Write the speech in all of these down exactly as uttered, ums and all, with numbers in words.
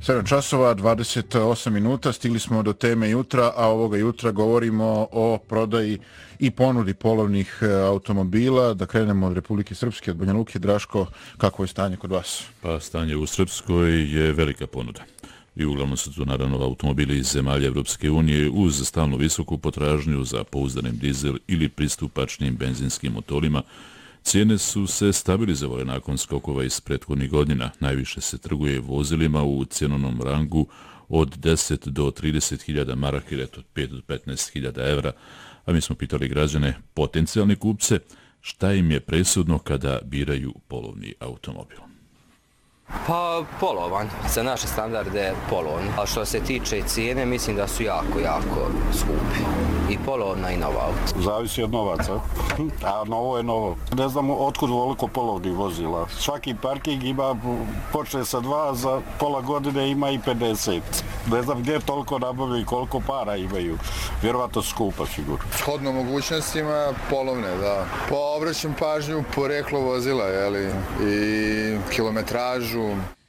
sedam časova, dvadeset osam minuta, stigli smo do teme jutra, a ovoga jutra govorimo o prodaji i ponudi polovnih automobila. Da krenemo od Republike Srpske, od Banja Luke. Draško, kako je stanje kod vas? Pa stanje u Srpskoj je velika ponuda. I uglavnom su tu naravno automobili iz zemalja Evropske unije uz stalno visoku potražnju za pouzdanim dizel ili pristupačnim benzinskim motorima. Cijene su se stabilizovale nakon skokova iz prethodnih godina. Najviše se trguje vozilima u cjenovnom rangu od deset do trideset hiljada maraka ili od pet do petnaest hiljada evra. A mi smo pitali građane, potencijalni kupce, šta im je presudno kada biraju polovni automobil. Pa polovan, za naše standarde polovan. A što se tiče cijene, mislim da su jako, jako skupi. I polovna i nova auto. Zavisi od novaca, a novo je novo. Ne znam otkud voliko polovnih vozila. Svaki parking ima, počne sa dva, za pola godine ima i pedeset. Ne znam gdje toliko nabavljaju i koliko para imaju. Vjerovatno skupa, sigurno. Shodno mogućnostima polovne, da. Po obraćam pažnju poreklo vozila, jeli, i kilometražu.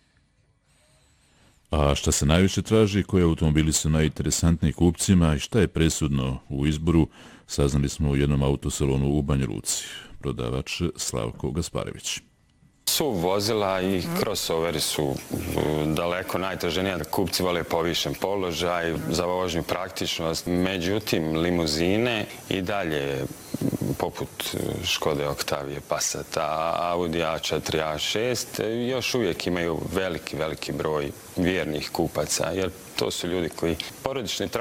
A šta se najviše traži, koji automobili su najinteresantniji kupcima i šta je presudno u izboru, saznali smo u jednom autosalonu u Banja Luci. Prodavač Slavko Gasparević. Su vozila i crossoveri su daleko najtraženija, da kupci vole povišen položaj, za vožnju praktičnost. Međutim, limuzine i dalje, poput Škode Octavije, Passata, Audi A četiri, A šest, još uvijek imaju veliki, veliki broj vjernih kupaca, jer to su ljudi koji porodični